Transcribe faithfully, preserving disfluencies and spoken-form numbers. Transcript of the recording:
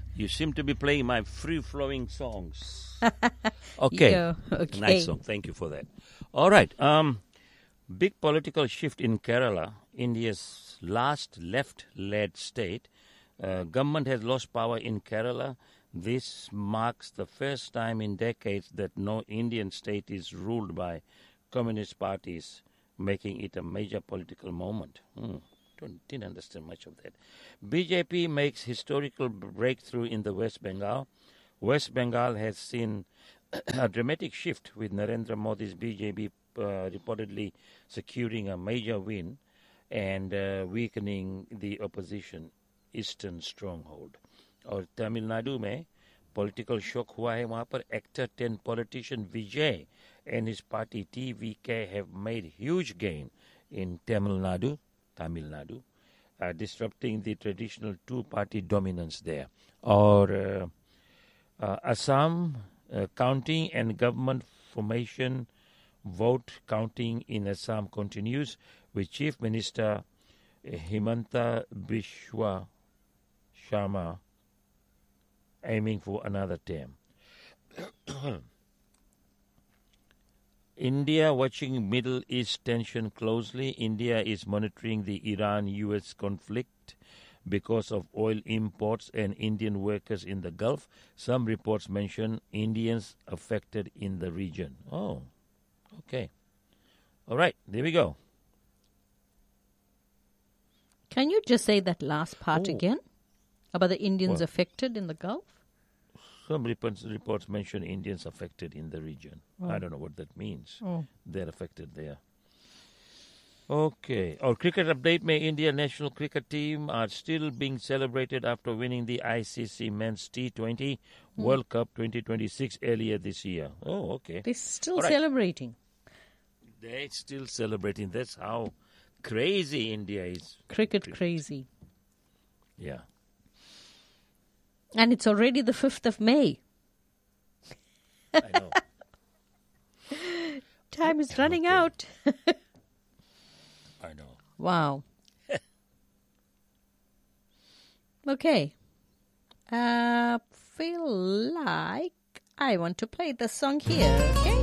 You seem to be playing my free-flowing songs. Okay. Yeah, okay. Nice song. Thank you for that. All right. Um, big political shift in Kerala, India's last left-led state. Uh, government has lost power in Kerala. This marks the first time in decades that no Indian state is ruled by communist parties, making it a major political moment. Hmm. Don't, didn't understand much of that. B J P makes historical breakthrough in the West Bengal. West Bengal has seen a dramatic shift with Narendra Modi's B J P uh, reportedly securing a major win and uh, weakening the opposition eastern stronghold. और तमिलनाडु में political shock हुआ है वहाँ पर actor ten politician Vijay and his party T V K have made huge gain in Tamil Nadu, Tamil Nadu, uh, disrupting the traditional two-party dominance there. Or uh, uh, Assam uh, counting and government formation vote counting in Assam continues with Chief Minister uh, Himanta Biswa Sharma aiming for another term. India watching Middle East tension closely. India is monitoring the Iran-U S conflict because of oil imports and Indian workers in the Gulf. Some reports mention Indians affected in the region. Oh, okay. All right, there we go. Can you just say that last part Oh. again? About the Indians What? affected in the Gulf? Some reports, reports mention Indians affected in the region. Oh. I don't know what that means. Oh. They're affected there. Okay. Our cricket update. May India national cricket team are still being celebrated after winning the I C C Men's T twenty Hmm. World Cup twenty twenty-six earlier this year. Oh, okay. They're still All right. celebrating. They're still celebrating. That's how crazy India is. Cricket crazy. Yeah. And it's already the fifth of May. I know. Time is running Okay. out. I know. Wow. Okay. Uh, feel like I want to play the song here, okay?